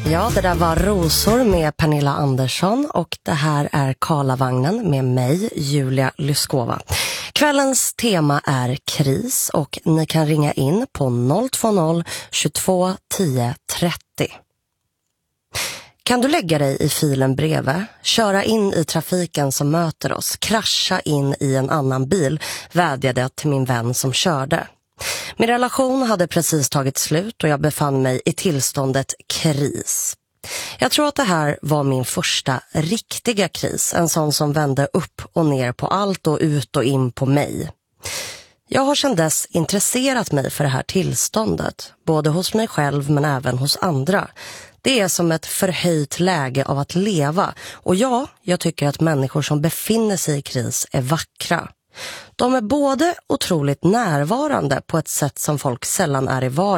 Ja, det där var Rosor med Pernilla Andersson och det här är Karlavagnen med mig, Julia Lyskova. Kvällens tema är kris och ni kan ringa in på 020 22 10 30. Kan du lägga dig i filen bredvid, köra in i trafiken som möter oss, krascha in i en annan bil, vädjade jag till min vän som körde. Min relation hade precis tagit slut och jag befann mig i tillståndet kris. Jag tror att det här var min första riktiga kris, en sån som vände upp och ner på allt och ut och in på mig. Jag har sedan dess intresserat mig för det här tillståndet, både hos mig själv men även hos andra. Det är som ett förhöjt läge av att leva och jag tycker att människor som befinner sig i kris är vackra. De är både otroligt närvarande på ett sätt som folk sällan är i vardagen.